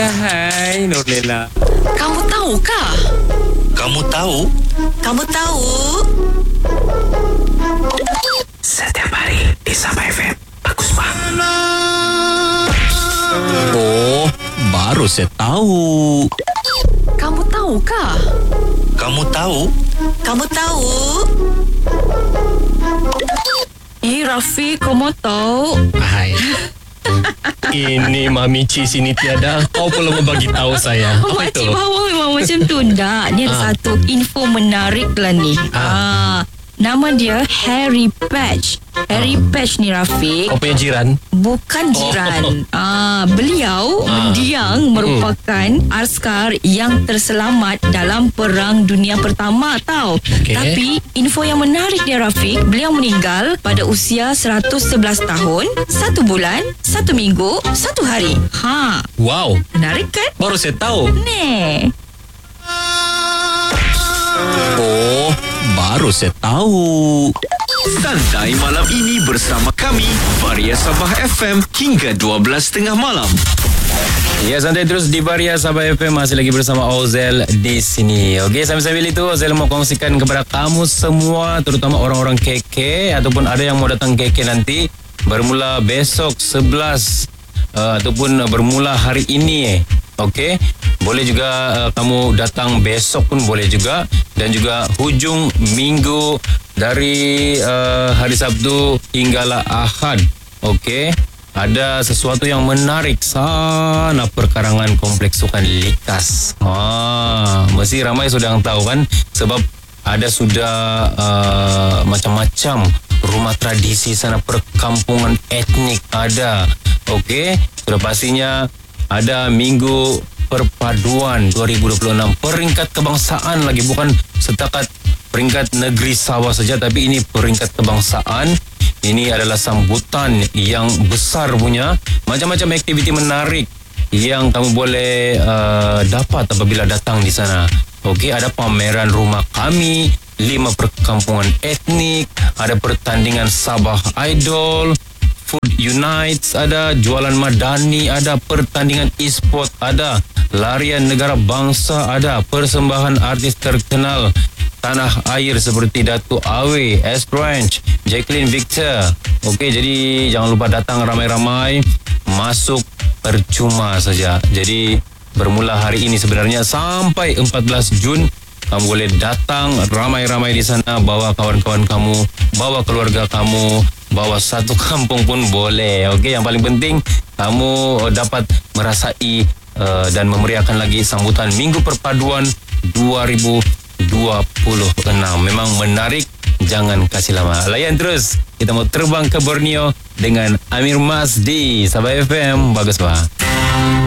Nurlela. Hai Nurlela. Kamu tahukah? Kamu tahu? Kamu tahu? Setiap hari di Sabah FM. Bagus banget. Oh, baru saya tahu. Kamu tahukah? Kamu tahu? Kamu tahu? Rafiq, kamu tahu? Hai. Ini Mami Ci sini tiada. Kau perlu membagi tahu saya. Apa itu? Makcik bawa memang macam tu. Tak, ni ada satu info menarik lah ni. Nama dia Harry Patch. Harry Patch ni, Rafiq, Kau punya jiran? bukan jiran. Beliau mendiang merupakan askar yang terselamat dalam Perang Dunia Pertama tau. Okey. Tapi info yang menarik dia, Rafiq, beliau meninggal pada usia 111 tahun, 1 bulan, 1 minggu, 1 hari. Wow, Menarik kan? baru saya tahu. Nih. Oh, baru saya tahu. Santai malam ini bersama kami Varia Sabah FM hingga 12.30 malam. Ya, santai terus di Varia Sabah FM. Masih lagi bersama Ozel di sini. Okey, sambil-sambil itu Ozel mau kongsikan kepada kamu semua, terutama orang-orang KK ataupun ada yang mau datang KK nanti, bermula besok 11 ataupun bermula hari ini. Okey, boleh juga kamu datang besok pun boleh juga, dan juga hujung minggu dari hari Sabtu hinggalah Ahad. Okey, ada sesuatu yang menarik sana perkarangan Kompleks Sukan Likas. Mesti ramai sudah tahu kan, sebab ada sudah macam-macam rumah tradisi sana, perkampungan etnik ada. Okey, sudah pastinya ada Minggu Perpaduan 2026, peringkat kebangsaan lagi, bukan setakat peringkat negeri Sabah saja, tapi ini peringkat kebangsaan. Ini adalah sambutan yang besar punya, macam-macam aktiviti menarik yang kamu boleh dapat apabila datang di sana. Okey, ada pameran rumah kami, 5 perkampungan etnik, ada pertandingan Sabah Idol, Food Unites ada, jualan madani ada, pertandingan e-sport ada, larian negara bangsa ada, persembahan artis terkenal tanah air seperti Datuk Awe, S. Branch, Jacqueline Victor. Okey, jadi jangan lupa datang ramai-ramai, masuk percuma saja. Jadi bermula hari ini sebenarnya sampai 14 Jun kamu boleh datang ramai-ramai di sana, bawa kawan-kawan kamu, bawa keluarga kamu, bawa satu kampung pun boleh. Okey, yang paling penting kamu dapat merasai dan memeriahkan lagi sambutan Minggu Perpaduan 2026. Memang menarik, jangan kasih lama. Layan terus, kita mau terbang ke Borneo dengan Amir Mas di Sabah FM. Bagus, Pak.